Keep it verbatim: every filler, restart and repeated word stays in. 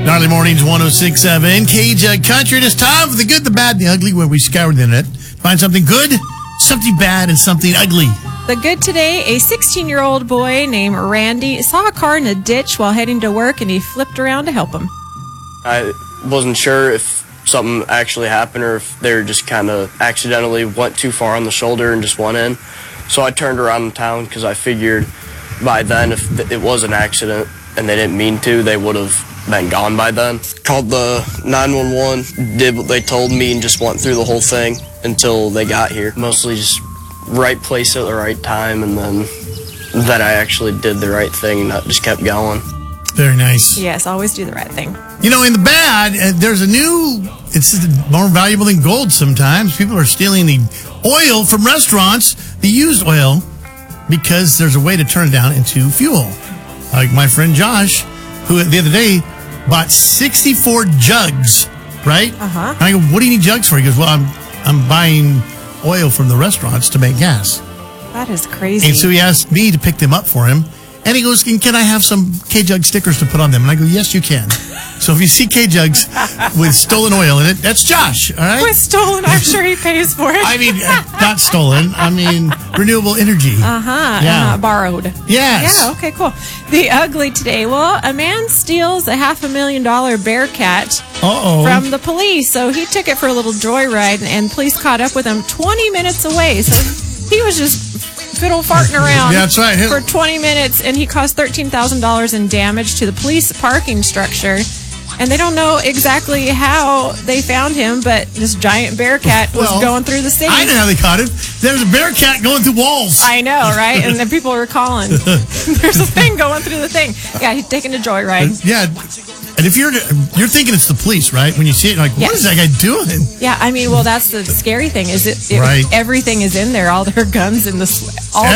Gnarly Mornings, one oh six point seven K J Country. It is time for the good, the bad, and the ugly, where we scour the internet, find something good, something bad, and something ugly. The good today, a sixteen-year-old boy named Randy saw a car in a ditch while heading to work, and he flipped around to help him. I wasn't sure if something actually happened or if they were just kind of accidentally went too far on the shoulder and just went in. So I turned around in town because I figured by then if it was an accident and they didn't mean to, they would have been gone by then. Called the nine one one, did what they told me, and just went through the whole thing until they got here. Mostly just right place at the right time, and then that I actually did the right thing and not just kept going. Very nice. Yes, always do the right thing. You know, in the bad, uh, there's a new, it's more valuable than gold sometimes. People are stealing the oil from restaurants, the used oil, because there's a way to turn it down into fuel. Like my friend Josh, who the other day bought sixty-four jugs, right? Uh-huh. And I go, what do you need jugs for? He goes, well, I'm I'm buying oil from the restaurants to make gas. That is crazy. And so he asked me to pick them up for him. And he goes, can I have some K-Jug stickers to put on them? And I go, yes, you can. So if you see K-Jugs with stolen oil in it, that's Josh, all right? With stolen, I'm sure he pays for it. I mean, uh, not stolen. I mean, renewable energy. Uh-huh. Yeah. Uh, borrowed. Yes. Yeah, okay, cool. The ugly today. Well, a man steals a half a million dollar bear cat Uh-oh. from the police. So he took it for a little joyride, and, and police caught up with him twenty minutes away. So he was just fiddle farting around Yeah, that's right. for twenty minutes, and he caused thirteen thousand dollars in damage to the police parking structure. And they don't know exactly how they found him, but this giant bear cat was Well, going through the city. I know how they caught him. There was a bear cat going through walls. I know, right? And then people were calling. There's a thing going through the thing. Yeah, he's taking a joyride. Yeah. And if you're you're thinking it's the police, right? When you see it, you're like, what Yes. is that guy doing? Yeah, I mean, well, that's the scary thing. Is it, it Right. everything is in there, all their guns and the sl- all